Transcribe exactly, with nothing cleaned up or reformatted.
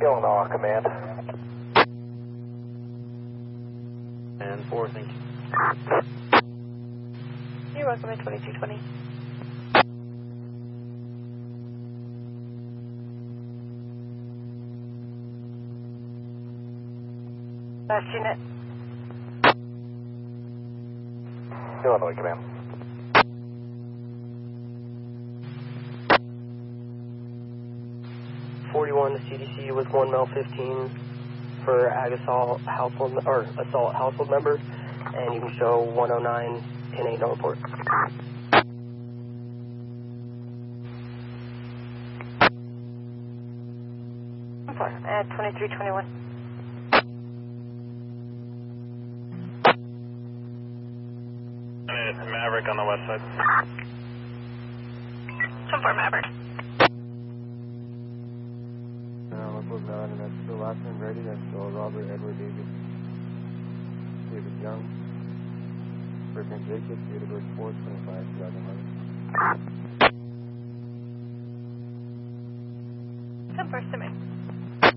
Illinois, command. And four, thank you. You're welcome at twenty-two twenty. Last unit. Illinois, command. forty-one to C D C with one Mel fifteen for ag assault household or assault household member, and you can show one oh nine ten eight no report. I'm sorry, at twenty-three twenty-one. It's Maverick on the west side. Some for Maverick. nine, and that's still last name ready. That's still Robert Edward David David Young. First name Jacob, date of birth four twenty-five two thousand eleven. Some for Simic.